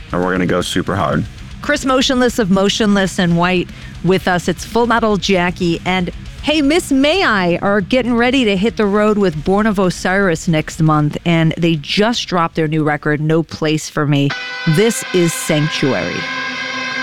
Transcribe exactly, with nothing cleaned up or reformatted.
and we're going to go super hard. Chris Motionless of Motionless in White with us. It's Full Metal Jackie. And hey, Miss May I are getting ready to hit the road with Born of Osiris next month, and they just dropped their new record, No Place for Me. This is Sanctuary.